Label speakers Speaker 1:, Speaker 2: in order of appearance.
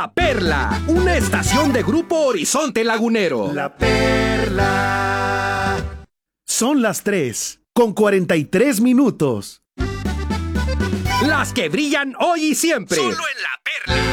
Speaker 1: La Perla, una estación de Grupo Horizonte Lagunero.
Speaker 2: La Perla. Son las 3:43.
Speaker 1: Las que brillan hoy y siempre. Solo en La Perla.